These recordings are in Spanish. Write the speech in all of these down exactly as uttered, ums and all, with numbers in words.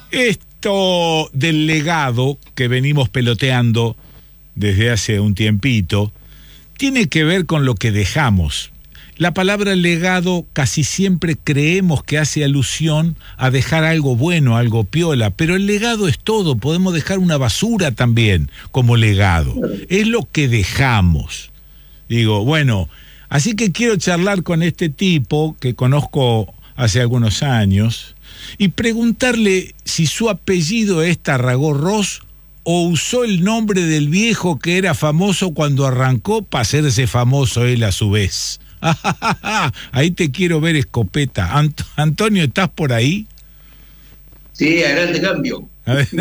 Esto del legado que venimos peloteando desde hace un tiempito tiene que ver con lo que dejamos. La palabra legado casi siempre creemos que hace alusión a dejar algo bueno, algo piola, pero el legado es todo. Podemos dejar una basura también como legado. Es lo que dejamos. Digo, bueno, así que quiero charlar con este tipo que conozco hace algunos años y preguntarle si su apellido es Tarragó Ros o usó el nombre del viejo que era famoso cuando arrancó para hacerse famoso él a su vez. Ahí te quiero ver, escopeta. Ant- Antonio, ¿estás por ahí? Sí, a grande cambio. A ver.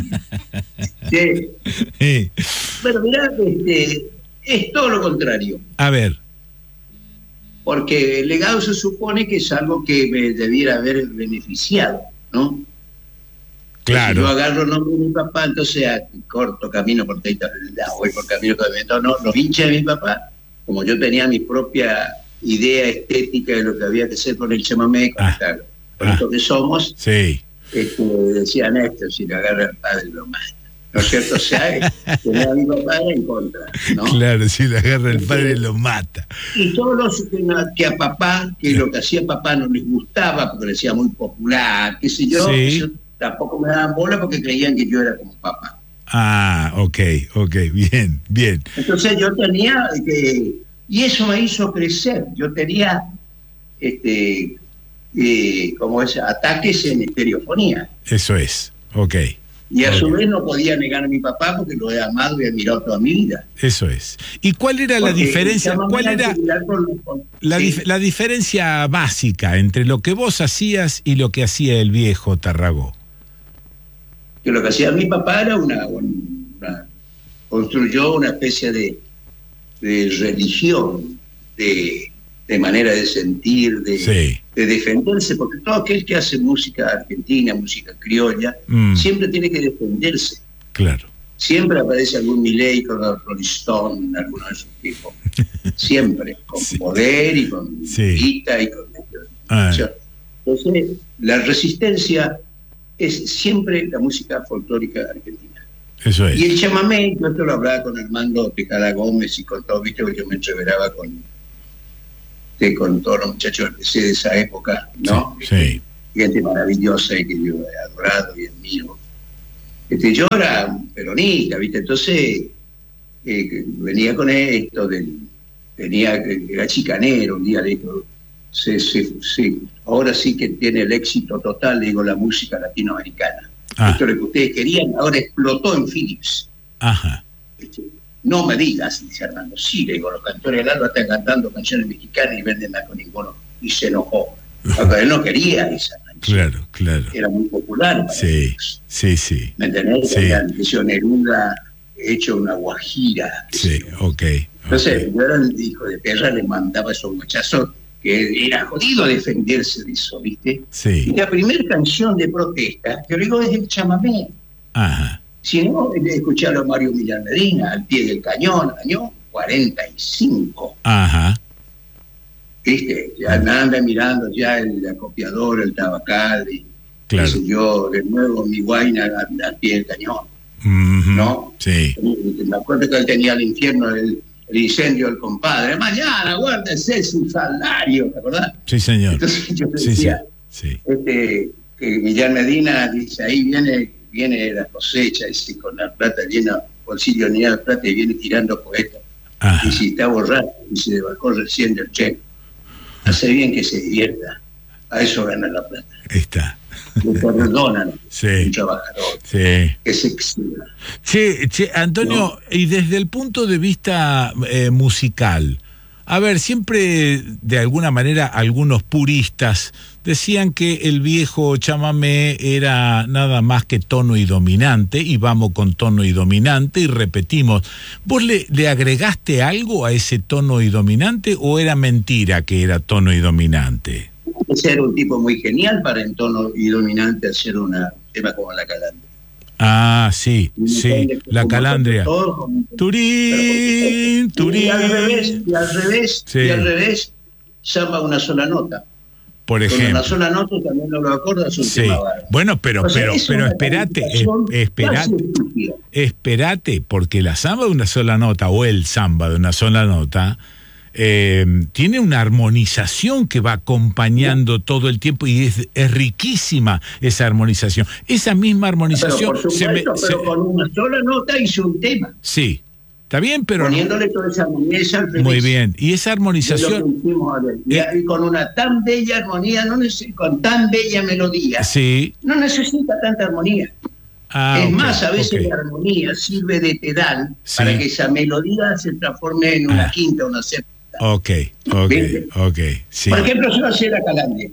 Sí. Sí. Bueno, mirá, este, es todo lo contrario. A ver. Porque el legado se supone que es algo que me debiera haber beneficiado, ¿no? Claro. Si yo agarro el nombre de mi papá, entonces a corto camino por Teita, voy por camino de no, los hinchas de mi papá, como yo tenía mi propia idea estética de lo que había que hacer con el chamamé, con, ah, esta, con ah, esto que somos, sí. este, decían esto, si le agarra el padre lo mata. ¿No es cierto? O sea, que a mi papá era en contra, ¿no? Claro, si le agarra el padre lo mata. Y todos los que, que a papá, que lo que hacía papá no les gustaba, porque le decía muy popular, qué sé yo, Sí. eso tampoco me daban bola porque creían que yo era como papá. Ah, ok, ok, bien, bien. Entonces yo tenía que, y eso me hizo crecer, yo tenía, este, eh, como es, ataques en estereofonía. Eso es, ok. Y a Ok. su vez no podía negar a mi papá porque lo he amado y admirado toda mi vida. Eso es. ¿Y cuál era la Porque diferencia? esa ¿Cuál manera era de mirar con- con- la, sí. dif- la diferencia básica entre lo que vos hacías y lo que hacía el viejo Tarragó? Que lo que hacía mi papá era una, una construyó una especie de, de religión, de, de manera de sentir, de, Sí. de defenderse, porque todo aquel que hace música argentina, música criolla, Mm. siempre tiene que defenderse. Claro. Siempre aparece algún Milei con los Rolling Stone, alguno de esos tipos. Siempre, con Sí. poder y con Sí. guita y con... Ah. Entonces, la resistencia es siempre la música folclórica argentina. Eso es. Y el chamamé, yo esto lo hablaba con Armando Tejada Gómez y con todo, viste, porque yo me entreveraba con, de, con todos los muchachos de esa época, ¿no? Sí, sí. Gente maravillosa y que yo he adorado y admiro. Este, yo era un peronista, ¿viste? Entonces eh, venía con esto, del, venía, era chicanero, un día le digo, se, se, se, ahora sí que tiene el éxito total, le digo, la música latinoamericana. Ah. Esto es lo que ustedes querían, ahora explotó en Philips. Ajá. Este, no me digas, dice Armando, sí, le digo, los cantores del alba están cantando canciones mexicanas y venden más con ninguno. Y se enojó. Porque él no quería esa canción. Claro, claro. Era muy popular para Sí, ellos. sí, sí. ¿Me entendés? Sí. Habían hecho Neruda, hecho una guajira. Sí, ok. Entonces, ok. yo era el hijo de perra, le mandaba esos muchachos que era jodido defenderse de eso, ¿viste? Y Sí. la primera canción de protesta, yo digo, es el chamamé. Ajá. Si no, escucharlo a Mario Milán Medina, al pie del cañón, año cuarenta y cinco. Ajá. ¿Viste? Ya anda mirando ya el acopiador, el tabacal, y Claro. qué sé yo, de nuevo mi guaina al, al pie del cañón. Ujú. ¿No? Sí. Me acuerdo que él tenía el infierno, el, el incendio del compadre. Mañana, guárdese su salario, ¿te acordás? Sí, señor. Entonces yo Sí, sí. decía, Sí. este, que Millán Medina dice, ahí viene, viene la cosecha, dice, con la plata llena, bolsillo lleno de plata y viene tirando poetas. Ajá. Y si está borracho, y se le bajó recién del cheque. Hace bien que se divierta. A eso gana la plata. Ahí está. Le perdonan Sí. un trabajador Sí. que se exila. Che, che, Antonio, y desde el punto de vista eh, musical, a ver, siempre de alguna manera algunos puristas decían que el viejo chamamé era nada más que tono y dominante, y vamos con tono y dominante y repetimos. ¿Vos le, le agregaste algo a ese tono y dominante o era mentira que era tono y dominante? Ese era un tipo muy genial para en tono y dominante hacer un tema como La Calandria. Ah, sí, sí, La Calandria. Turín, Turín. Y al revés, y al revés, Sí. y al revés, samba una sola nota. Por ejemplo. Con una sola nota también no lo acordas, un Sí. tema bárbaro. Bueno, pero, O sea, pero, es pero una esperate, es- calificación esperate, casi estúpida. esperate, porque la samba de una sola nota, o el samba de una sola nota, eh, tiene una armonización que va acompañando todo el tiempo y es, es riquísima esa armonización. Esa misma Pero armonización por se me- supuesto, se- pero con una sola nota hizo un tema, sí, está bien, pero no- poniéndole toda esa armonía esa al revés. muy bien. Y esa Es lo que armonización, hicimos ahora. Y, Eh. y con una tan bella armonía, no neces- con tan bella melodía, sí. no necesita tanta armonía. Ah, es ok, más, a veces ok. la armonía sirve de pedal Sí. para que esa melodía se transforme en una Ah. quinta, una séptima. Ok, ok, ¿Viste? ok, sí. Por ejemplo, yo hacía la calandria.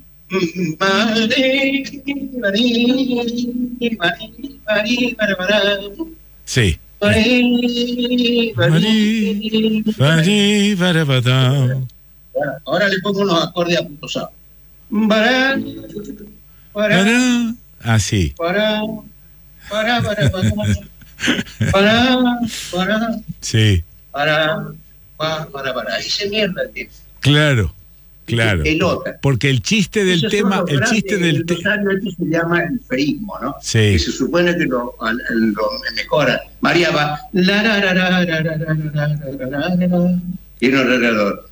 Sí. Marí, marí, para, para. Ahora le pongo unos acordes apuntosados. Para, para, Para. Ah, sí. para, para, para, para, para, para, Sí. para, para, para, para. Ahí se mierda el tema. Claro, claro. Pelota. Porque el chiste del Esos son tema, los el grandes- chiste del el tema. rosario este se llama el feísmo, ¿no? Sí. Que se supone que lo, al- lo mejora. María va. La, la, la, la, la, la, la, la, la, la, la, la, y no alrededor.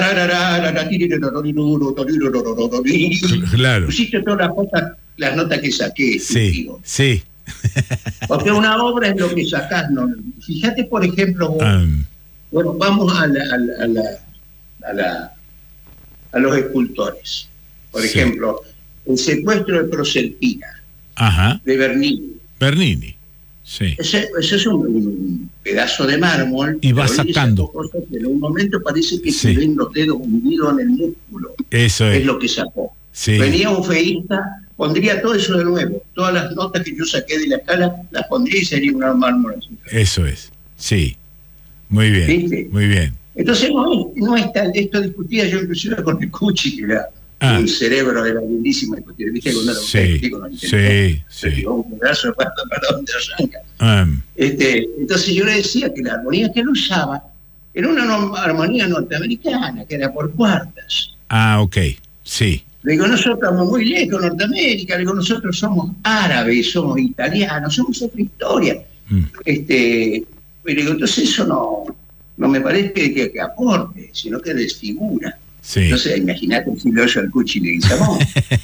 Claro. Pusiste todas las notas, las notas que saqué. Sí, estúpido. sí. Porque una obra es lo que sacás. ¿No? Fíjate, por ejemplo, vos, Um, bueno, vamos a, la, a, la, a, la, a, la- a los escultores. Por Sí. ejemplo, el secuestro de Proserpina, ajá. de Bernini. Bernini. Sí. Ese, ese es un, un pedazo de mármol. Y va pero él sacando. sacó cosas que en un momento parece que Sí. se ven los dedos hundidos en el músculo. Eso Es es. lo que sacó. Sí. Venía un feísta, pondría todo eso de nuevo. Todas las notas que yo saqué de la escala, las pondría y sería una mármol azul. Eso es. Sí. Muy bien. ¿Viste? Muy bien. Entonces no es, no es tan, esto discutía yo inclusive con el Cuchi, que era Ah. un cerebro, era lindísimo discutir, viste, cuando era un Sí, técnico, no sí, intentó, sí. se tiró un pedazo de pasta para donde arranca. Um, Este, entonces yo le decía que la armonía que él usaba era una no- armonía norteamericana, que era por cuartas. ah, ok. Sí. Le digo, nosotros estamos muy lejos, Norteamérica, le digo, nosotros somos árabes, somos italianos, somos otra historia. Mm. Este, le digo, entonces eso no, no me parece que, que aporte, sino que desfigura. Sí. Entonces, imagínate si lo oye al Cuchi y le dice, vamos.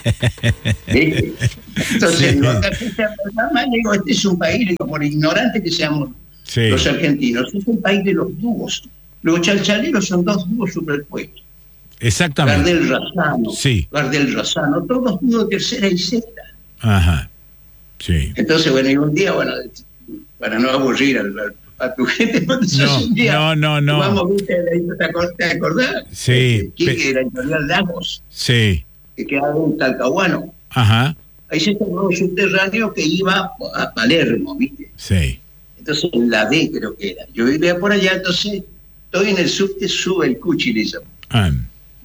¿Viste? Entonces, Sí. digo, acá que sea programa, le digo, este es un país, le digo, por ignorante que seamos Sí. los argentinos, es un país de los dúos. Los chalchaleros son dos dúos superpuestos. Exactamente. Gardel Razano, Sí. Gardel Razano, todos dúos de tercera y sexta. Ajá. Sí. Entonces, bueno, y un día, bueno, para no aburrir al, al- a tu gente, entonces No, un día no, no, no. jugamos, ¿viste? ¿Te acor- te acordás? Sí, Este, Quique pe- de la editorial Lagos, Sí. que quedaba en Talcahuano. Ajá. Ahí se tomó un subterráneo que iba a Palermo, ¿viste? Sí. Entonces, en la D creo que era. Yo vivía por allá, entonces estoy en el subte, sube el Cuchi Leguizamón. Um,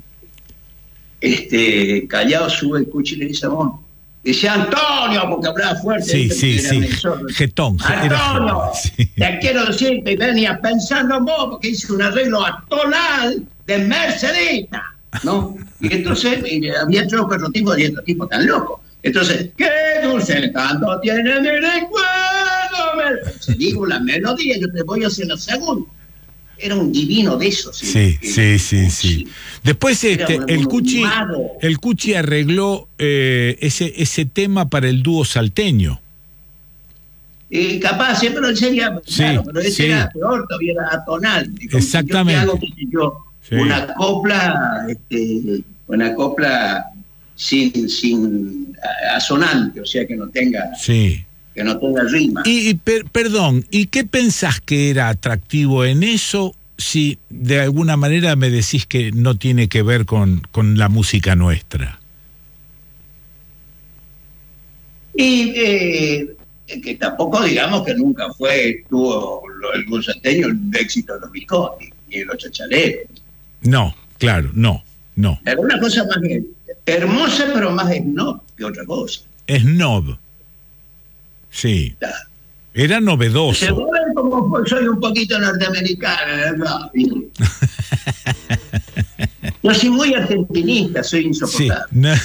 Este, Callao sube el Cuchi Leguizamón. Decía Antonio, porque hablaba fuerte. sí, ¿viste? sí, Porque era sí. medio sordo. Getón. Era Antonio, sí. te quiero decir que venía pensando en vos, porque hice un arreglo atonal de Mercedita, ¿no? Y entonces y había otro perrotipo y otro tipo tan loco. Entonces, qué dulce canto tiene mi recuerdo. Mercedes. Digo la melodía, yo te voy a hacer la segunda. Era un divino de esos. Sí, sí, sí, sí. Después Era este, un- el un Cuchi, mimado. el Cuchi arregló eh, ese, ese tema para el dúo salteño. Eh, capaz, sí, pero él sería, Sí, claro, pero ese sí. era peor, todavía era atonal. Y como Exactamente. Yo te hago, qué sé yo, Sí. una copla, este, una copla sin, sin a- asonante, o sea que no tenga, Sí. que no tenga rima. Y, y per- perdón, ¿y qué pensás que era atractivo en eso si de alguna manera me decís que no tiene que ver con, con la música nuestra? Y eh, que tampoco digamos que nunca fue, tuvo lo- el gusateño el éxito de los Biscotti y de los chachaleros. No, claro, no, no. Era una cosa más bien hermosa, pero más snob que otra cosa. Snob. Sí, Claro. era novedoso. Según como soy un poquito norteamericana, ¿verdad? Yo soy muy argentinista, soy insoportable. Sí, no.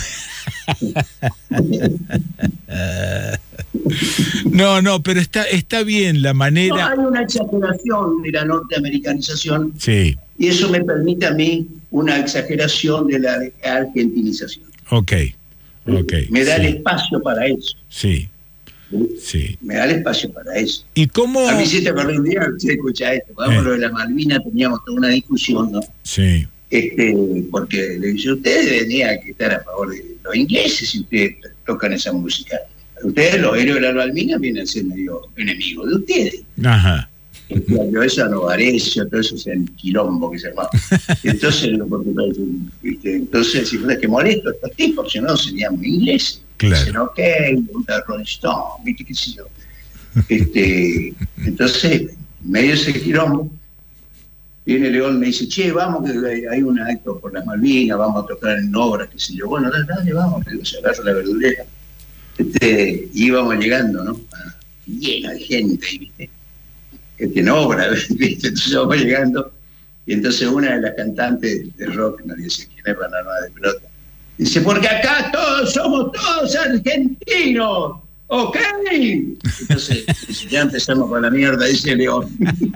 No, no, pero está, está bien la manera. No, hay una exageración de la norteamericanización, sí, y eso me permite a mí una exageración de la argentinización. Ok, ok. Me da sí, el espacio para eso. Sí, sí. Me da el espacio para eso. ¿Y cómo? A mí sí te acordé un día, se escucha esto, vamos, Eh. lo de la Malvinas, teníamos toda una discusión, ¿no? Sí, Este, porque le dice, ustedes tenían que estar a favor de los ingleses si ustedes tocan esa música. Ustedes, los héroes de la Malvinas, vienen a ser medio enemigos de ustedes. ajá. Yo eso no Varecio, todo eso es el quilombo que se llama. Entonces, ¿viste? Entonces, si fuera que molesto a estos tipos, si no seríamos ingleses. Claro. Dicen, ok, me gusta Rolling Stone, ¿viste qué sé yo? Este, entonces, medio ese quilombo, viene León y me dice, che, vamos, que hay un acto por las Malvinas, vamos a tocar en obras, qué sé yo. Bueno, dale, dale vamos, que se agarra la verdulera. Este, íbamos llegando, ¿no? Lleno de gente, ¿viste? Este, en obra, ¿viste? Entonces vamos llegando, y entonces una de las cantantes de rock, no dice quién es, para nada de pelota, dice, porque acá todos somos todos argentinos, ¿ok? Entonces, dice, ya empezamos con la mierda, dice León.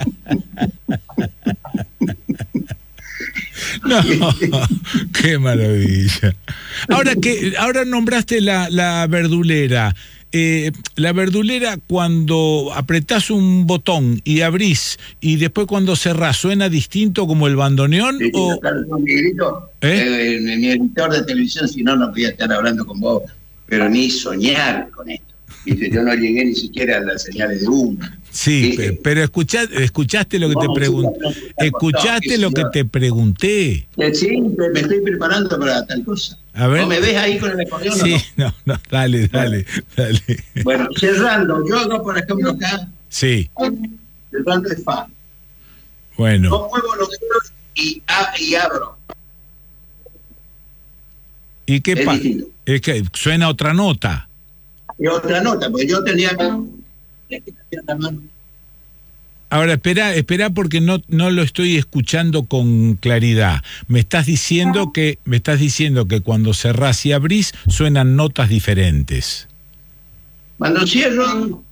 No, qué maravilla. Ahora que ahora nombraste la, la verdulera. Eh, la verdulera, cuando apretás un botón y abrís y después cuando cerrás, ¿suena distinto como el bandoneón? Sí, o... mi grito, ¿Eh? eh, mi editor de televisión, si no, no podía estar hablando con vos, pero ni soñar con esto. Dice, yo no llegué ni siquiera a las señales de humo. Sí, pero, pero escuchá, escuchaste lo que te pregunté. Escuchaste lo que te pregunté. Sí, me estoy preparando para tal cosa. A ver. ¿No me ves ahí con el acordeón? Sí, no? no, no, dale, dale, dale. Bueno, cerrando, yo hago, por ejemplo, acá, Sí. cerrando es fa. Bueno. No muevo los dedos y, a, y abro. ¿Y qué Es pasa? distinto. Es que suena otra nota. Y otra nota, porque yo tenía que la mano. Ahora, espera, espera porque no, no lo estoy escuchando con claridad. Me estás diciendo que, me estás diciendo que cuando cerrás y abrís suenan notas diferentes. Cuando cierro,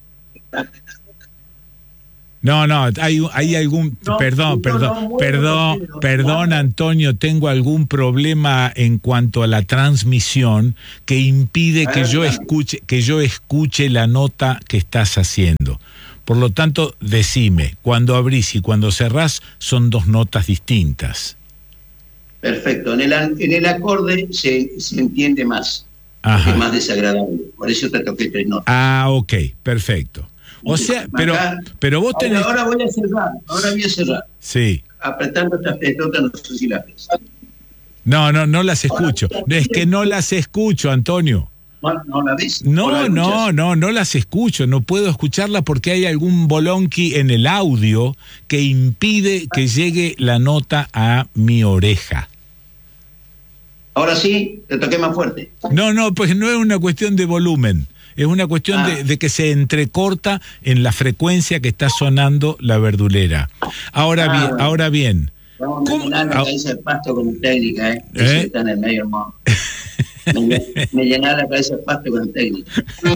No, no, hay, hay algún, No, perdón, no, perdón, no, no, perdón, no, no, perdón, no. Antonio, tengo algún problema en cuanto a la transmisión que impide que yo escuche, que yo escuche la nota que estás haciendo. Por lo tanto, decime, cuando abrís y cuando cerrás son dos notas distintas. perfecto. En el, en el acorde se, se entiende más. Ajá. Es más desagradable. Por eso te toqué tres notas. Ah, ok, perfecto. O sea, pero, Acá, pero vos tenés... Ahora, ahora voy a cerrar, ahora voy a cerrar. Sí. Apretando estas tres notas, no sé si las ves. No, no, no las escucho. Es que no las escucho, Antonio. ¿No, no la ves? No, ¿O la no, escuchás? no, no las escucho. No puedo escucharlas porque hay algún bolonqui en el audio que impide que llegue la nota a mi oreja. Ahora sí, te toqué más fuerte. No, no, pues no es una cuestión de volumen. Es una cuestión Ah. de, de que se entrecorta en la frecuencia que está sonando la verdulera. Ahora Ah, bien, bueno. ahora bien. Vamos a ¿Cómo? llenar la Ah. cabeza de pasto con técnica, ¿eh? ¿Eh? Eso está en el medio, hermano. Me, me llenaba la cabeza de pasto con técnica.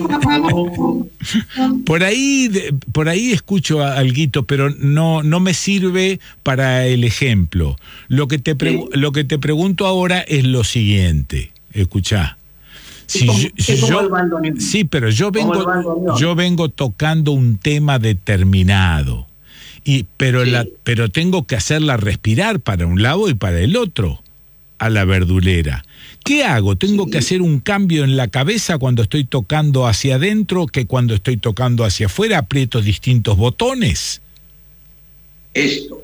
Por ahí, de- por ahí escucho a- alguito, pero no, no me sirve para el ejemplo. Lo que te pregu- Sí. lo que te pregunto ahora es lo siguiente. Escuchá. Si como- yo, si es como yo- el bandoneón. sí, pero yo Como el vengo, bandoneón. yo vengo tocando un tema determinado. Y, pero, Sí. la, pero tengo que hacerla respirar para un lado y para el otro, a la verdulera. ¿Qué hago? ¿Tengo Sí. que hacer un cambio en la cabeza cuando estoy tocando hacia adentro que cuando estoy tocando hacia afuera? ¿Aprieto distintos botones? Esto.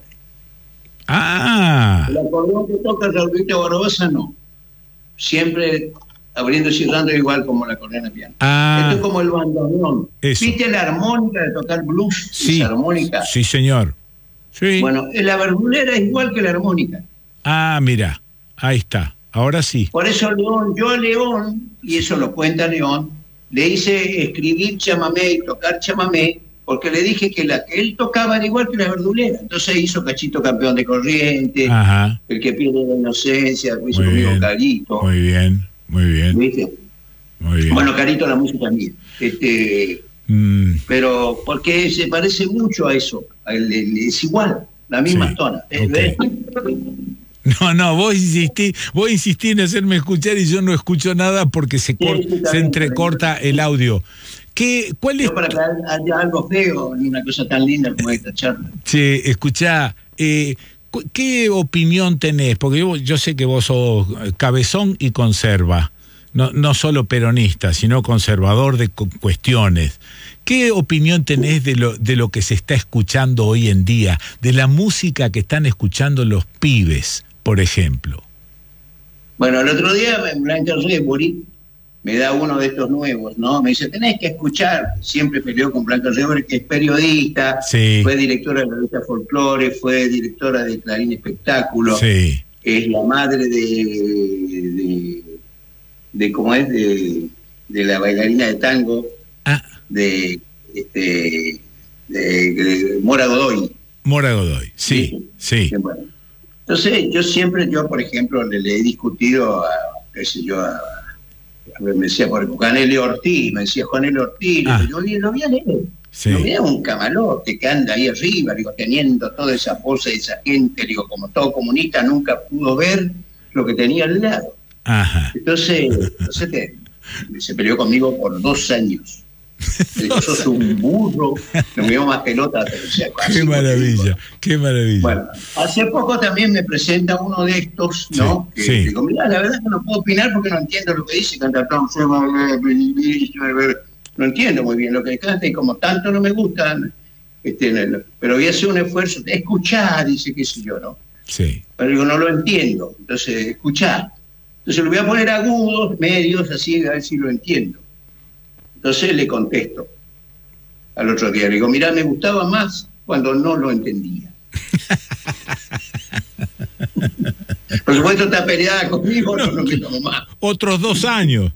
Ah, El acordeón que toca Raulito Barbosa, no. Siempre abriendo y cerrando igual como la acordeón de piano. ah, Esto es como el bandoneón. Eso. ¿Viste la armónica de tocar blues? sí, Esa armónica. sí señor. Sí. Bueno, la verdulera es igual que la armónica. Ah, mira, ahí está, ahora sí. Por eso León, yo a León, y eso lo cuenta León, le hice escribir chamamé y tocar chamamé porque le dije que la que él tocaba era igual que la verdulera. Entonces hizo Cachito campeón de corriente, Ajá. El que pierde la inocencia, lo hizo Muy conmigo bien, Carito. Muy bien, muy bien. ¿Viste? Muy bien. Bueno, Carito la música mía. Este, mm. Pero porque se parece mucho a eso, a el, el, es igual, la misma Sí, tona. okay. No, no, vos insistí, vos insistí en hacerme escuchar y yo no escucho nada porque se, cor- Sí, sí, se entrecorta el audio. ¿Qué, cuál es? Yo para que haya algo feo en una cosa tan linda como esta charla. Sí, escuchá, eh, ¿qué opinión tenés? Porque yo, yo sé que vos sos cabezón y conserva, no, no solo peronista, sino conservador de cu- cuestiones. ¿Qué opinión tenés de lo, de lo que se está escuchando hoy en día, de la música que están escuchando los pibes, por ejemplo? Bueno, el otro día Blanca Rebori me da uno de estos nuevos, ¿no? Me dice, tenés que escuchar, siempre peleó con Blanca Rebori, que es periodista, Sí. fue directora de la revista Folklore, fue directora de Clarín Espectáculo, Sí. es la madre de, de, de ¿cómo es? De, de la bailarina de tango, Ah. de, este, de, de Mora Godoy. Mora Godoy, sí, sí. sí. Bueno. Entonces, yo siempre, yo por ejemplo, le, le he discutido a, qué sé yo, a, a me decía por Juanelio Ortiz, me decía Juanelio Ortiz, Ah. yo lo vi a leer. Sí. Lo vi a un camalote que anda ahí arriba, digo, teniendo toda esa pose de esa gente, digo, como todo comunista nunca pudo ver lo que tenía al lado. Ajá. Entonces, entonces te, se peleó conmigo por dos años. Me dijo, sos un burro, no me dio más pelota. Pero, o sea, Qué maravilla, digo, qué maravilla. Bueno, hace poco también me presenta uno de estos, ¿no? Sí, que sí. digo, mira, la verdad es que no puedo opinar porque no entiendo lo que dice, canta todo, no entiendo muy bien lo que canta y como tanto no me gustan, este, pero voy a hacer un esfuerzo de escuchar, dice, qué sé yo, ¿no? Sí. Pero digo, no lo entiendo, entonces, escuchar. Entonces lo voy a poner agudos, medios, así, a ver si lo entiendo. Entonces le contesto al otro día, le digo, mira, me gustaba más cuando no lo entendía. Por supuesto está peleada conmigo, no, no me tomo más. Otros dos años.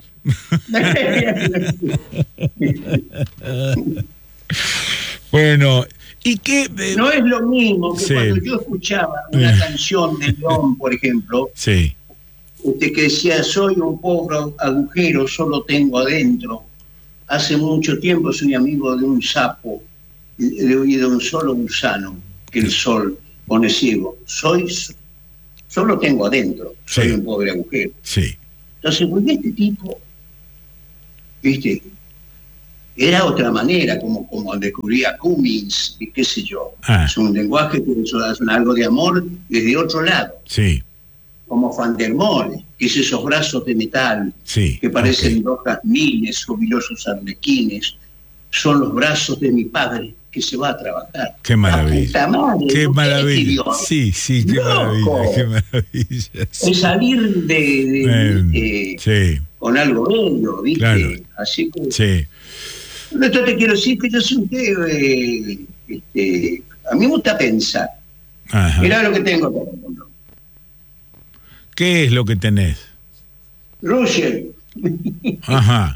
Bueno, ¿y qué? Eh, no es lo mismo que sí. cuando yo escuchaba una canción de León, por ejemplo, sí. este, que decía, soy un pobre agujero, solo tengo adentro. Hace mucho tiempo soy amigo de un sapo, he oído un solo gusano que el sol pone ciego. Soy, solo tengo adentro, soy sí. un pobre agujero. Sí. Entonces, pues este tipo, viste, era otra manera, como, como descubría Cummings, y qué sé yo. Ah. Es un lenguaje que es algo de amor desde otro lado. Sí. Como Van der Molle, que es esos brazos de metal, sí, que parecen okay. dos jazmines, jubilosos arlequines, son los brazos de mi padre que se va a trabajar. Qué maravilla. Madre, qué maravilla. Sí, sí, qué loco. maravilla, qué maravilla. Sí. Es salir de, de, eh, de sí. con algo bello, ¿viste? Claro. Así que. Sí. Esto te quiero decir que yo soy un tío, eh, este, a mí me gusta pensar. Ajá. Mirá lo que tengo para contar. ¿Qué es lo que tenés? Russell. Ajá.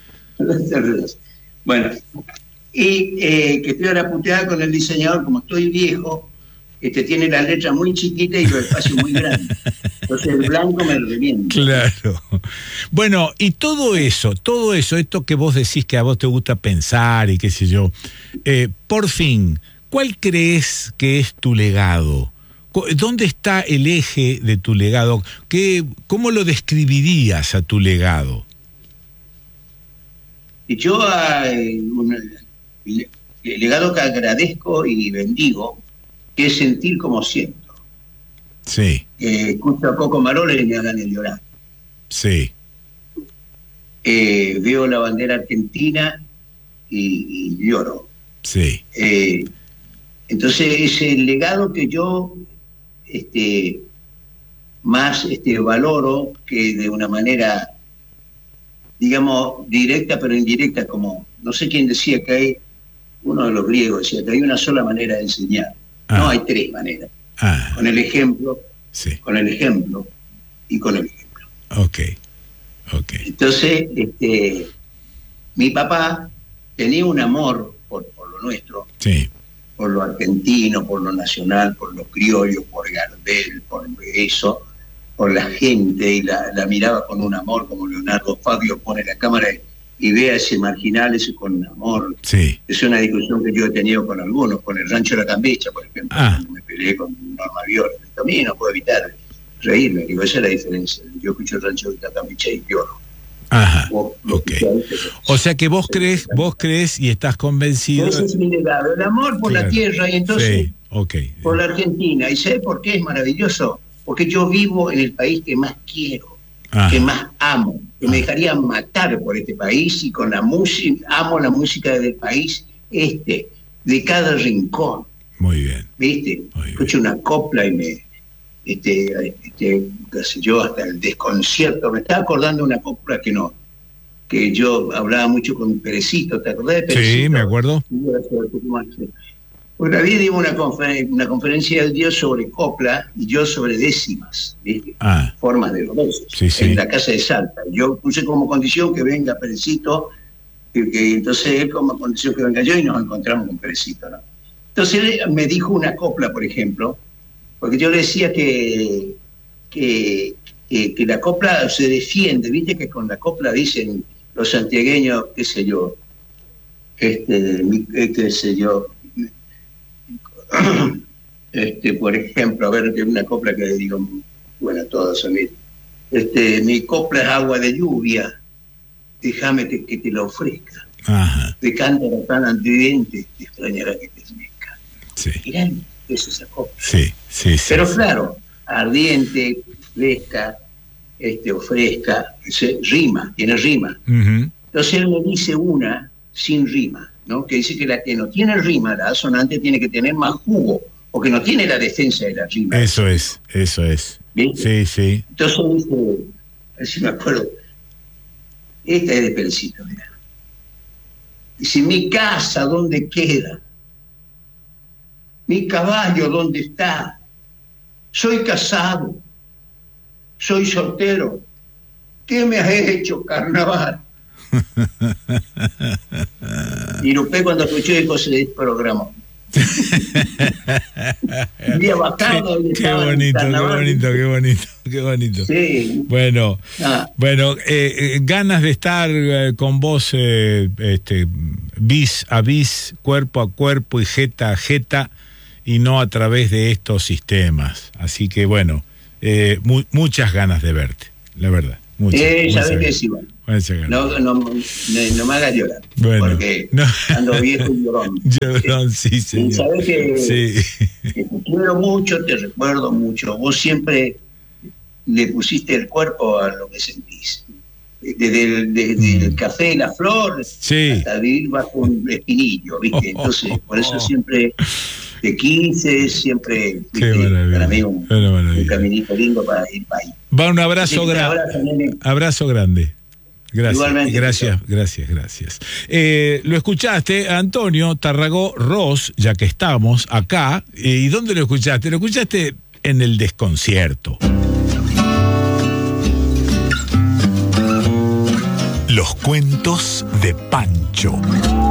Bueno, y eh, que estoy ahora puteada con el diseñador, como estoy viejo, este tiene la letra muy chiquita y los espacios muy grandes. Entonces el blanco me revienta. Claro. Bueno, y todo eso, todo eso, esto que vos decís que a vos te gusta pensar y qué sé yo, eh, por fin, ¿cuál crees que es tu legado? ¿Dónde está el eje de tu legado? ¿Qué, ¿Cómo lo describirías a tu legado? Yo, eh, un, el legado que agradezco y bendigo, que es sentir como siento. Sí. Eh, escucho a Coco Marole y me hagan el llorar. Sí. Eh, veo la bandera argentina y, y lloro. Sí. Eh, entonces, es el legado que yo este, más este, valoro, que de una manera, digamos, directa pero indirecta, como, no sé quién decía que hay, uno de los griegos decía que hay una sola manera de enseñar. Ah. No, hay tres maneras. Ah. Con el ejemplo, sí. con el ejemplo y con el ejemplo. Ok, ok. Entonces, este, mi papá tenía un amor por, por lo nuestro, sí, por lo argentino, por lo nacional, por lo criollo, por Gardel, por eso, por la gente, y la, la miraba con un amor, como Leonardo Fabio pone la cámara y ve a ese marginal, ese con amor. sí. Es una discusión que yo he tenido con algunos, con el Rancho La Campecha, por ejemplo, Ah. cuando me peleé con Norma Viola. A mí no puedo evitar reírme, digo, esa es la diferencia. Yo escucho el Rancho La Campecha y lloro. Ajá, Vos, ok. O sea que vos crees, vos crees y estás convencido. Ese es mi legado, el amor por Claro. la tierra y entonces Sí, ok. por la Argentina. ¿Y sé por qué es maravilloso? Porque yo vivo en el país que más quiero, Ajá. que más amo, que me dejaría matar por este país, y con la música, amo la música del país este, de cada rincón, Muy bien. ¿viste? Muy bien. Escucho una copla y me, este, este, qué sé yo, hasta el desconcierto. Me estaba acordando de una copla que no, que yo hablaba mucho con Perecito, ¿te acordás de Perecito? Sí, me acuerdo. Porque había dimos una, conferen una conferencia del Dios sobre copla y yo sobre décimas, ¿viste? Ah. Formas de los versos, Sí, sí. en la casa de Salta. Yo puse como condición que venga Perecito, que, que entonces él como condición que venga yo, y nos encontramos con Perecito, ¿no? Entonces él me dijo una copla, por ejemplo, porque yo le decía que, que, que, que la copla se defiende, ¿viste? Que con la copla dicen los santiagueños, qué sé yo, este, qué sé yo, este, por ejemplo, a ver, una copla que le digo, bueno, todas a mí, este, mi copla es agua de lluvia, déjame que, que te la ofrezca. Ajá. De cántaro tan ardiente, te extrañará que te mezca. Sí. Mirá, eso es esa copla. Sí, sí, sí. Pero sí. claro, ardiente, fresca, este, o fresca, se, rima, tiene rima. Uh-huh. Entonces él me dice una sin rima, ¿no? Que dice que la que no tiene rima, la asonante, tiene que tener más jugo, porque no tiene la defensa de la rima. Eso es, eso es. ¿Viste? Sí, sí. Entonces dice, a ver si me acuerdo, esta es de Perecito, mira. Dice, mi casa, ¿dónde queda? Mi caballo, ¿dónde está? Soy casado, soy soltero. ¿Qué me has hecho, carnaval? Y Lupé, cuando escuchó el se desprogramó. Había bajado y Qué estaba en bonito, qué carnaval. bonito, qué bonito, qué bonito. Sí. Bueno, Ah. bueno, eh, eh, ganas de estar eh, con vos, eh, este, vis a vis, cuerpo a cuerpo y jeta a jeta, y no a través de estos sistemas. Así que bueno, eh, mu muchas ganas de verte, la verdad. Muchas, Eh, muchas ¿sabés qué ganas. es igual? Muchas ganas. No, no, no, no me hagas llorar. Bueno, porque no. ando viejo y llorón. Llorón, sí, Y señor. sabés que, Sí. que te quiero mucho, te recuerdo mucho. Vos siempre le pusiste el cuerpo a lo que sentís. Desde el, desde el café y la flor Sí. hasta vivir bajo un espinillo, ¿viste? Entonces, por eso siempre te quise, siempre Qué fuiste maravilla, para mí un, qué maravilla. un caminito lindo para ir para ahí. Va, un Así abrazo que te grande. abrazo, nene. Abrazo grande. Gracias. Igualmente, gracias, gracias, gracias. Eh, lo escuchaste, Antonio Tarragó Ross, ya que estamos acá. ¿Y dónde lo escuchaste? Lo escuchaste en el desconcierto. Los cuentos de Pancho.